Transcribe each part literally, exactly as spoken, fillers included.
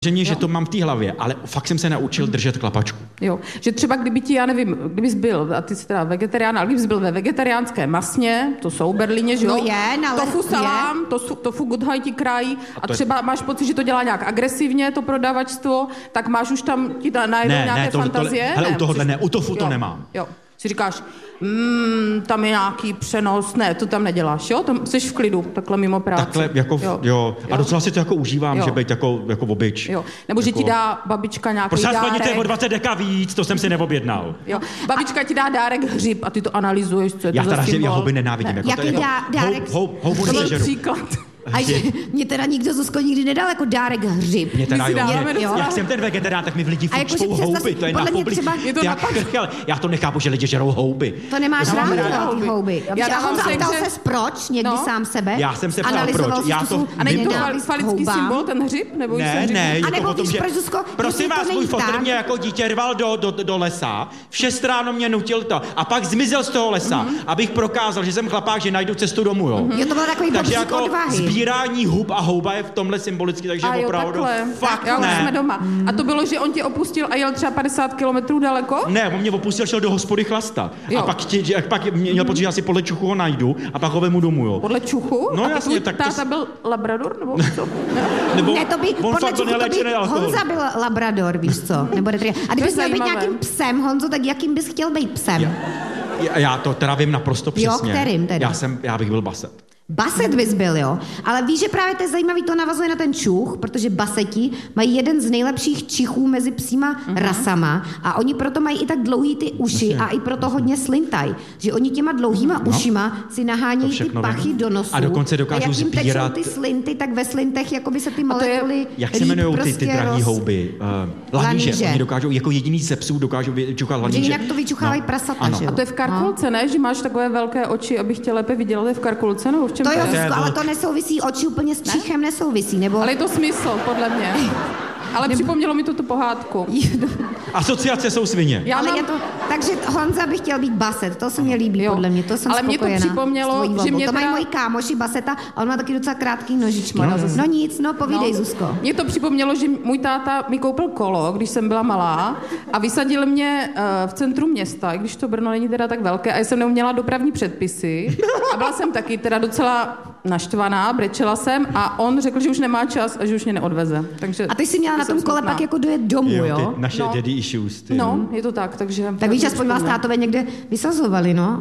Samozřejmě, že to mám v té hlavě, ale fakt jsem se naučil držet klapačku. Jo, že třeba kdyby ti, já nevím, kdybys byl, a ty jsi teda vegetarián, ale kdybys byl ve vegetariánské masně, to jsou v Berlíně, že jo? No je, na tofu salám, tofu, tofu Goodhaj ti krají a, a třeba je... máš pocit, že to dělá nějak agresivně, to prodavačstvo, tak máš už tam ti najednou ne, nějaké ne, to, fantazie? To, hele, ne, u tohohle jsi, ne, u tofu jo, to nemám. Jo, si říkáš, mm, tam je nějaký přenos, ne, to tam neděláš, jo? Tam jsi v klidu, takhle mimo práci. Takhle, jako, jo. jo. A docela si to jako užívám, jo. Že být jako, jako obyč. Jo. Nebo jako... že ti dá babička nějaký Prosím, dárek. Prosím, o dvacet deka víc, to jsem si neobjednal. Jo. Babička a... ti dá dárek hřib a ty to analyzuješ, co je já to za teda, symbol. Já houby nenávidím. Ne. Jako Jaký to, dá, jako, dárek? Hou, hou, hou, to byl příklad. A že mě teda nikdo Zuzko nikdy nedal jako dárek hřib. Mě teda jo, dáme mě, já jsem ten vegetarián, tak mi v lidi furt jako, čtou houby, to je na publik. Třeba... Je to já, já to nechápu, že lidi žerou houby. To nemáš rád ty houby. Já a Honza, se, ptal že... ses proč někdy no. sám sebe? Já jsem se ptal proč. Já to, a není to falický symbol, ten hřib? Nebo ne, ne, a nebo víš, proč, Zuzko? Prosím vás, můj fotr mě jako dítě rval do, do, do lesa, v šest ráno mě nutil to a pak zmizel z toho lesa, mm-hmm. abych prokázal, že jsem chlapák, že najdu cestu domů, jo. Mm-hmm. Jo, to bylo takový takže jako odvahy. Sbírání hub a houba je v tomhle symbolicky, takže a jo, opravdu takhle. fakt já, ne. Já už jsme doma. Mm. A to bylo, že on tě opustil a jel třeba padesát kilometrů daleko? Ne, on mě opustil, šel do hospody chlastat. Jo. A pak, tě, pak měl pocit, že asi podle čuchu ho najdu a pak ho vemu domů, jo. Podle čuchu? No a jasně, tak táta to... byl labrador, nebo co? nebo ne, to by, on podle fakt čuchu to by Honza byl labrador, víš co? Nebo a kdybys měl být nějakým psem, Honzo, tak jakým bys chtěl být psem? Já, já to teda vím naprosto přesně. Jo, kterým teda? Já, jsem, já bych byl baset. Baset bys byl, jo. Ale víš, že právě to je zajímavý, to navazuje na ten čuch, protože baseti mají jeden z nejlepších čichů mezi psíma uh-huh. rasama a oni proto mají i tak dlouhý ty uši Myslím. a i proto hodně slintaj. Že oni těma dlouhýma no. ušima si nahánějí ty pachy vím. do nosu. A dokonce dokážou a jak jim sbírat... tečou ty slinty, tak ve slintech jakoby se ty molekuly... Jak se jmenují prostě ty, ty drahý roz... houby? Uh, laníže. Oni dokážou, jako jediný ze psů dokážou vyčuchat laníže. Že jinak to vyčuchávají no. prasata, ano. že A to je v karkulce, no. ne? Že máš takové velké oči, abych tě lépe viděla, to je v karkulce, nebo v čem to? To jo, ale to nesouvisí, oči úplně s čichem ne? nesouvisí, nebo... Ale je to smysl, podle mě. Ale nebo... připomnělo mi to tu pohádku. Asociace jsou svině. Já ale mám... je to... Takže Honza by chtěl být baset, to se mě líbí, jo. podle mě, to jsem ale spokojená. Ale mě to připomnělo, že mě To teda... mají moji kámoši baseta a on má taky docela krátký nožičky. No, no nic, no povídej, no. Zuzko. Mě to připomnělo, že můj táta mi koupil kolo, když jsem byla malá a vysadil mě uh, v centru města, i když to Brno není teda tak velké, a já jsem neuměla dopravní předpisy a byla jsem taky teda docela naštvaná, brečela jsem a on řekl, že už nemá čas a že už mě neodveze. Takže a ty jsi měla na tom kole pak jako dojet domů, jo? jo? Ty naše no. daddy issues. Ty. No, je to tak, takže... Tak víš, aspoň vás tátové někde vysazovali, no?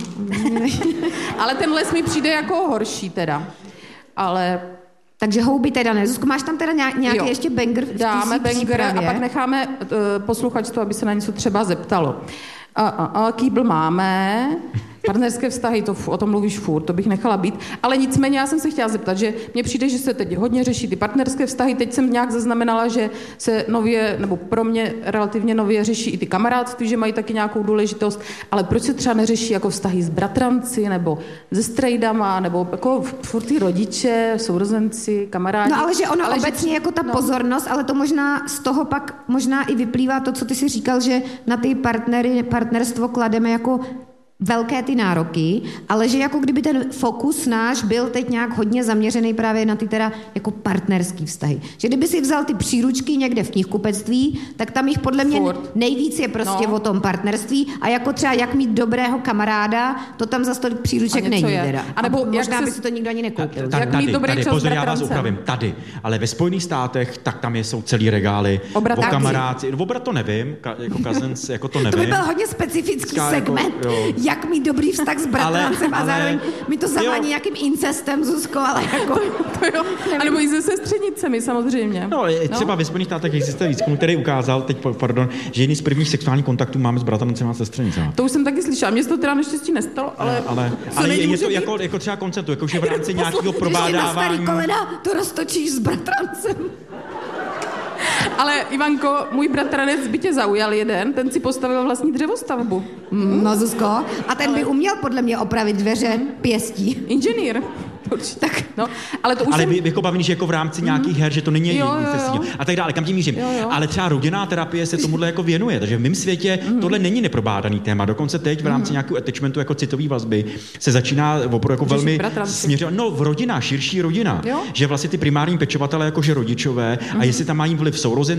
Ale ten les mi přijde jako horší teda. Ale... Takže houby teda ne. Zuzko, máš tam teda nějaký jo. ještě banger v Dáme banger a pak necháme uh, posluchačstvo, aby se na něco třeba zeptalo. A, a, a kýbl máme, partnerské vztahy, to, o tom mluvíš furt, to bych nechala být. Ale nicméně já jsem se chtěla zeptat, že mně přijde, že se teď hodně řeší ty partnerské vztahy. Teď jsem nějak zaznamenala, že se nově, nebo pro mě relativně nově řeší i ty kamarádství, že mají taky nějakou důležitost. Ale proč se třeba neřeší jako vztahy s bratranci, nebo se strejdama, nebo jako furt ty rodiče, sourozenci, kamarádi. No ale že ono ale obecně že, jako ta no. pozornost, ale to možná z toho pak možná i vyplývá to, co ty si říkal, že na ty partnery, partnerstvo klademe jako velké ty nároky, ale že jako kdyby ten fokus náš byl teď nějak hodně zaměřený právě na ty teda jako partnerský vztahy. Že kdyby si vzal ty příručky někde v knihkupectví, tak tam jich podle mě Furt. nejvíc je prostě no. o tom partnerství a jako třeba jak mít dobrého kamaráda, to tam za tolik příruček není je. teda. A nebo a možná jak by se... si to nikdo ani nekoupil. Tady, jak mít dobrý tady, čas pozor, s já vás upravím, tady. Ale ve Spojených státech, tak tam jsou celý regály o, o kamaráci. O brat to nevím, ka, jako cousins, jako to nevím. To by byl hodně specifický Ská, segment. Jako, jak mít dobrý vztah s bratrancem a zároveň mi to zavání nějakým incestem, Zuzko, ale jako... to jo. A nebo i se sestřenicemi, samozřejmě. No, třeba no. ve Spojených státech existuje výzkum, který ukázal, teď pardon, že jedný z prvních sexuálních kontaktů máme s bratrancem a sestřenicemi. To už jsem taky slyšela, mně se to teda naštěstí nestalo, ale... ale, ale je, je to jako, jako třeba konceptu, jako že v rámci nějakého probádávání... Když je na starý kolena, to roztočíš s bratrancem. Ale Ivanko, můj bratranec by tě zaujal jeden, ten si postavil vlastní dřevostavbu. Mm, no Zuzko, a ten by uměl podle mě opravit dveře pěstí. Inženýr. Určitě. Tak, no, ale to už ale jsem... vy, jako bavíš jako v rámci mm. nějakých her, že to není jo, jo, jo. a tak dále, kam tím mířím. Jo, jo. Ale třeba rodinná terapie se tomuhle jako věnuje, takže v mém světě mm. tohle není neprobádaný téma. Dokonce teď v rámci mm. nějakého attachmentu jako citový vazby se začíná opravdu jako velmi směřovat. No, v rodina, širší rodina, jo? Že vlastně ty primární pečovatelé jakože rodičové mm. a jestli tam mají vliv sourozenci,